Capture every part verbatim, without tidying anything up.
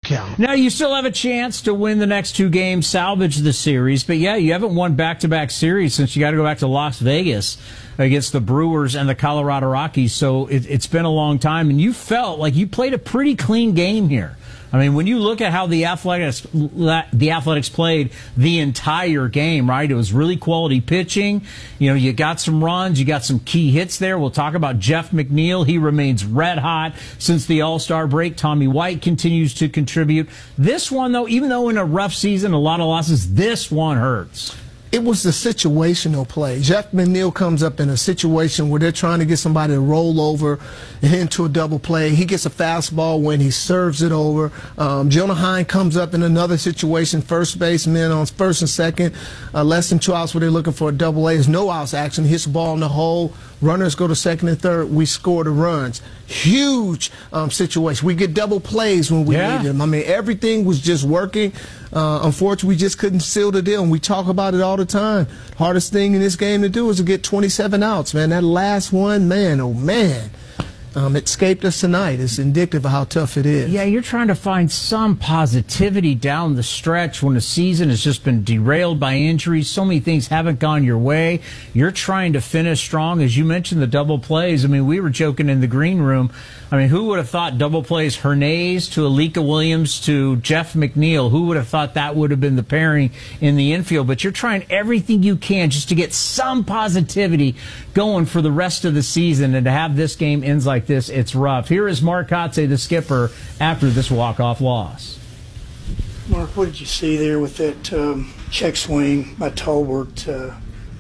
count. Now, you still have a chance to win the next two games, salvage the series. But, yeah, you haven't won back-to-back series since you got to go back to Las Vegas against the Brewers and the Colorado Rockies. So it, it's been a long time. And you felt like you played a pretty clean game here. I mean, when you look at how the Athletics the Athletics played the entire game, right? It was really quality pitching. You know, you got some runs, you got some key hits there. We'll talk about Jeff McNeil. He remains red hot since the All-Star break. Tommy White continues to contribute. This one, though, even though in a rough season, a lot of losses, this one hurts. It was the situational play. Jeff McNeil comes up in a situation where they're trying to get somebody to roll over and into a double play. He gets a fastball when he serves it over. Um, Jonah Heim comes up in another situation, first baseman on first and second, uh, less than two outs where they're looking for a double A. There's no outs action. Hits the ball in the hole. Runners go to second and third. We score the runs. Huge um, situation. We get double plays when we yeah. need them. I mean, everything was just working. Uh, unfortunately, we just couldn't seal the deal, and we talk about it all the time. Hardest thing in this game to do is to get twenty-seven outs, man. That last one, man, oh, man. Um, it escaped us tonight. It's indicative of how tough it is. Yeah, you're trying to find some positivity down the stretch when the season has just been derailed by injuries. So many things haven't gone your way. You're trying to finish strong. As you mentioned, the double plays. I mean, we were joking in the green room. I mean, who would have thought double plays Hernandez to Alika Williams to Jeff McNeil? Who would have thought that would have been the pairing in the infield? But you're trying everything you can just to get some positivity going for the rest of the season, and to have this game ends like this, it's rough. Here is Mark Kotsay, the skipper, after this walk-off loss. Mark, what did you see there with that um, check swing by Tolbert? Uh,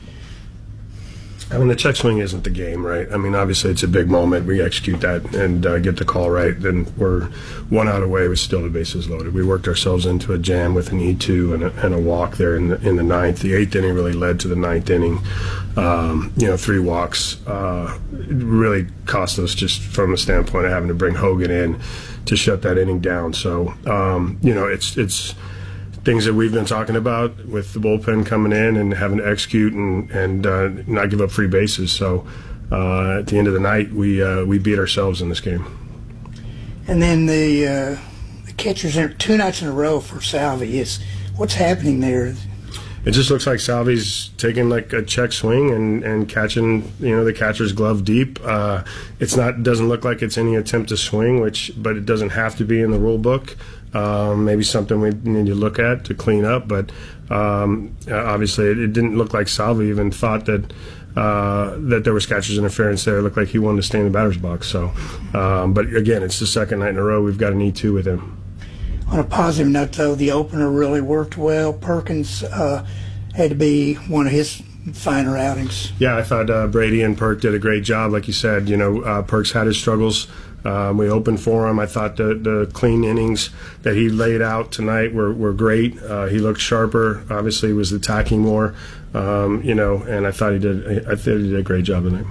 I mean, the check swing isn't the game, right? I mean, obviously it's a big moment. We execute that and uh, get the call right. Then we're one out away with still the bases loaded. We worked ourselves into a jam with an E two and a, and a walk there in the, in the ninth. The eighth inning really led to the ninth inning. Um, you know, three walks uh, really cost us just from the standpoint of having to bring Hogan in to shut that inning down. So, um, you know, it's it's things that we've been talking about with the bullpen coming in and having to execute and, and uh, not give up free bases. So uh, at the end of the night, we uh, we beat ourselves in this game. And then the, uh, the catchers, in, two nights in a row for Salvi. Is, what's happening there? It just looks like Salvi's taking like a check swing and, and catching, you know, the catcher's glove deep. Uh, it's not doesn't look like it's any attempt to swing, which but it doesn't have to be in the rule book. Um, maybe something we need to look at to clean up. But um, obviously, it, it didn't look like Salvi even thought that uh, that there was catcher's interference there. It looked like he wanted to stay in the batter's box. So, um, but again, it's the second night in a row we've got an E two with him. On a positive note, though, the opener really worked well. Perkins uh, had to be one of his finer outings. Yeah, I thought uh, Brady and Perk did a great job. Like you said, you know, uh, Perk's had his struggles. Um, we opened for him. I thought the, the clean innings that he laid out tonight were, were great. Uh, he looked sharper. Obviously, he was attacking more, um, you know, and I thought he did I thought he did a great job tonight.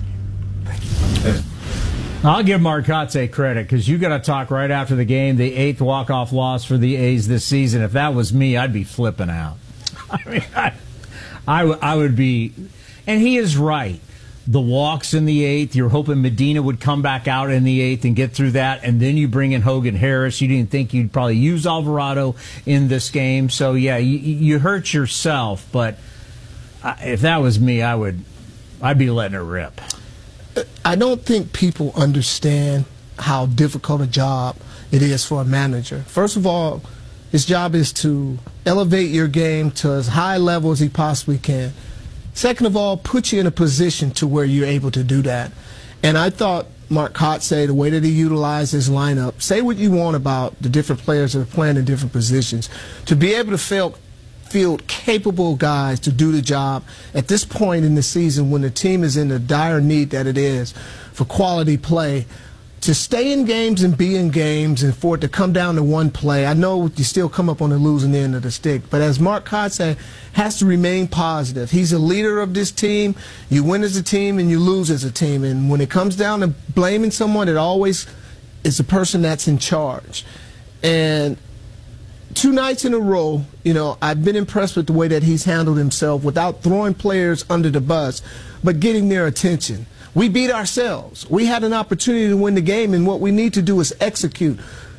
Thank you. I'll give Mark Kotsay credit because you got to talk right after the game, the eighth walk-off loss for the A's this season. If that was me, I'd be flipping out. I mean, I, I, I would be, and he is right. The walks in the eighth, you're hoping Medina would come back out in the eighth and get through that, and then you bring in Hogan Harris. You didn't think you'd probably use Alvarado in this game. So, yeah, you, you hurt yourself, but if that was me, I would, I'd be letting it rip. I don't think people understand how difficult a job it is for a manager. First of all, his job is to elevate your game to as high level as he possibly can. Second of all, put you in a position to where you're able to do that. And I thought Mark Kotsay, the way that he utilized his lineup, say what you want about the different players that are playing in different positions, to be able to field, field capable guys to do the job at this point in the season when the team is in the dire need that it is for quality play, to stay in games and be in games and for it to come down to one play. I know you still come up on the losing end of the stick, but as Mark Kotsay has to remain positive. He's a leader of this team. You win as a team and you lose as a team. And when it comes down to blaming someone, it always is the person that's in charge. And two nights in a row, you know, I've been impressed with the way that he's handled himself without throwing players under the bus, but getting their attention. We beat ourselves. We had an opportunity to win the game, and what we need to do is execute.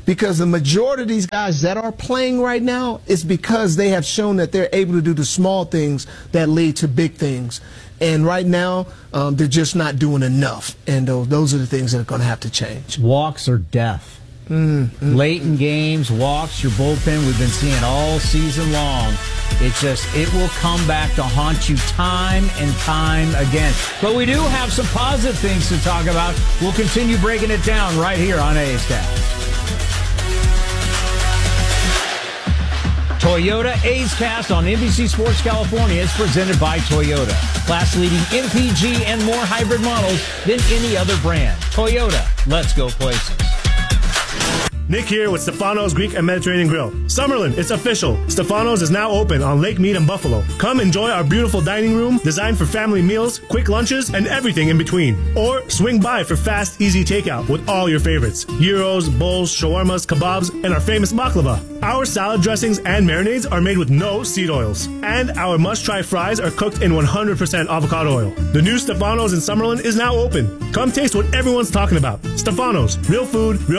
because the majority of these guys that are playing right now is because they have shown that they're able to do the small things that lead to big things. And right now, um, they're just not doing enough. And uh, those are the things that are going to have to change. Walks are death. Mm-hmm. Late in games, walks, your bullpen, we've been seeing all season long. It just, it will come back to haunt you time and time again. But we do have some positive things to talk about. We'll continue breaking it down right here on A's Cast. Toyota A's Cast on N B C Sports California is presented by Toyota. Class-leading M P G and more hybrid models than any other brand. Toyota, let's go places. Nick here with Stefano's Greek and Mediterranean Grill. Summerlin, it's official. Stefano's is now open on Lake Mead in Buffalo. Come enjoy our beautiful dining room designed for family meals, quick lunches, and everything in between. Or swing by for fast, easy takeout with all your favorites. Gyros, bowls, shawarmas, kebabs, and our famous baklava. Our salad dressings and marinades are made with no seed oils. And our must-try fries are cooked in one hundred percent avocado oil. The new Stefano's in Summerlin is now open. Come taste what everyone's talking about. Stefano's, real food, real